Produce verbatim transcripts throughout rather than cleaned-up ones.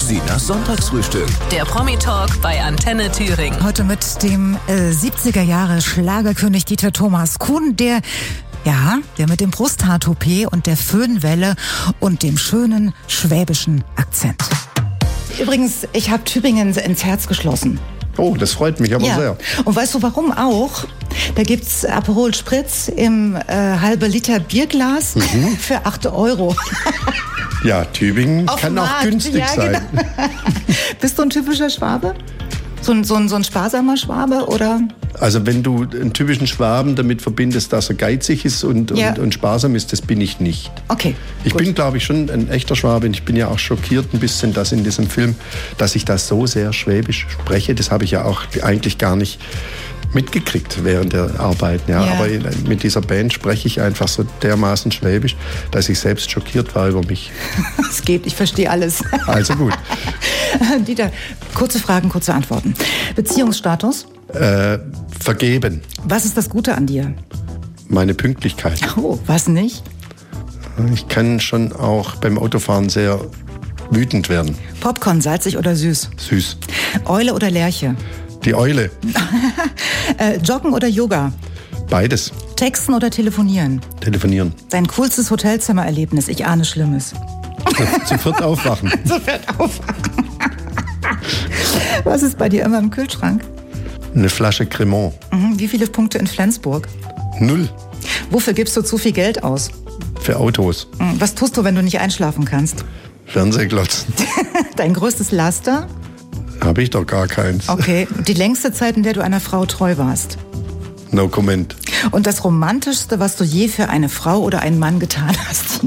Sinas Sonntagsfrühstück. Der Promi-Talk bei Antenne Thüringen. Heute mit dem äh, siebziger Jahre Schlagerkönig Dieter Thomas Kuhn, der Ja, der mit dem Brusthaar-Toupet und der Föhnwelle und dem schönen schwäbischen Akzent. Übrigens, ich habe Tübingen ins Herz geschlossen. Oh, das freut mich aber ja. sehr. Und weißt du warum auch? Da gibt's Aperol Spritz im äh, halbe Liter Bierglas mhm. für acht Euro. Ja, Tübingen Auf kann auch Markt. günstig Ja, sein. Genau. Bist du ein typischer Schwabe? So ein, so ein, so ein sparsamer Schwabe, oder? Also wenn du einen typischen Schwaben damit verbindest, dass er geizig ist und, ja. und, und sparsam ist, das bin ich nicht. Okay. Ich gut. bin, glaube ich, schon ein echter Schwabe. Ich bin ja auch schockiert ein bisschen, dass in diesem Film, dass ich das so sehr schwäbisch spreche. Das habe ich ja auch eigentlich gar nicht mitgekriegt während der Arbeiten. Ja. Ja. Aber mit dieser Band spreche ich einfach so dermaßen schwäbisch, dass ich selbst schockiert war über mich. Es geht, ich verstehe alles. Also gut. Dieter, kurze Fragen, kurze Antworten. Beziehungsstatus? Äh, vergeben. Was ist das Gute an dir? Meine Pünktlichkeit. Oh, was nicht? Ich kann schon auch beim Autofahren sehr wütend werden. Popcorn, salzig oder süß? Süß. Eule oder Lerche? Die Eule. äh, Joggen oder Yoga? Beides. Texten oder telefonieren? Telefonieren. Dein coolstes Hotelzimmererlebnis? Ich ahne Schlimmes. Sofort aufwachen. Sofort aufwachen. Was ist bei dir immer im Kühlschrank? Eine Flasche Cremant. Mhm. Wie viele Punkte in Flensburg? Null. Wofür gibst du zu viel Geld aus? Für Autos. Mhm. Was tust du, wenn du nicht einschlafen kannst? Fernsehglotzen. Dein größtes Laster? Habe ich doch gar keins. Okay. Die längste Zeit, in der du einer Frau treu warst? No comment. Und das Romantischste, was du je für eine Frau oder einen Mann getan hast?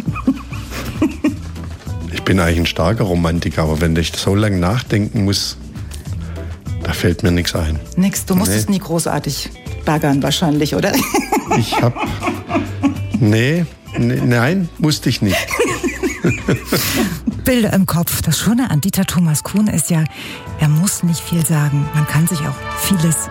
Ich bin eigentlich ein starker Romantiker, aber wenn ich so lange nachdenken muss, da fällt mir nichts ein. Nix, du musstest Nee. nie großartig baggern wahrscheinlich, oder? Ich hab... Nee, nee, nein, musste ich nicht. Bilder im Kopf. Das Schöne an Dieter Thomas Kuhn ist ja, er muss nicht viel sagen. Man kann sich auch vieles